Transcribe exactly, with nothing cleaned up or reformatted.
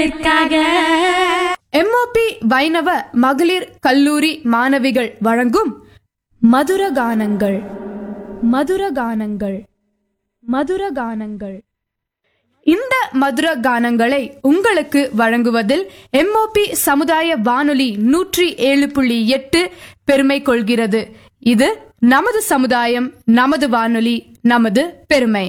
MOP வைணவ மகளிர் கல்லூரி மாணவிகள் வழங்கும் மதுரகானங்கள் மதுரகானங்கள் மதுரகானங்கள் இந்த மதுர கானங்களை உங்களுக்கு வழங்குவதில் எம்ஓபி சமுதாய வானொலி நூற்றி ஏழு புள்ளி எட்டு பெருமை கொள்கிறது. இது நமது சமுதாயம், நமது வானொலி, நமது பெருமை.